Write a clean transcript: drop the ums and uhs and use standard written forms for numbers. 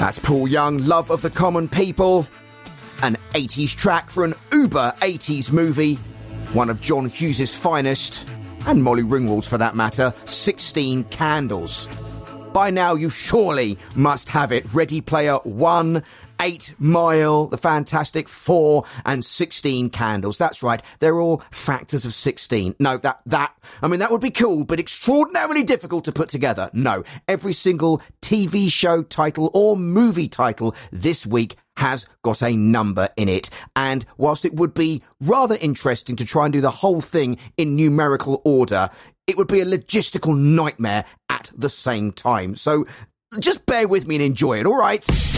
That's Paul Young, Love of the Common People. An 80s track for an uber 80s movie. One of John Hughes' finest, and Molly Ringwald's for that matter, 16 Candles. By now you surely must have it. Ready Player One, 8 Mile, The Fantastic Four, and 16 Candles. That's right, they're all factors of 16. No, that would be cool, but extraordinarily difficult to put together. No, every single TV show title or movie title this week has got a number in it. And whilst it would be rather interesting to try and do the whole thing in numerical order, it would be a logistical nightmare at the same time. So just bear with me and enjoy it, all right?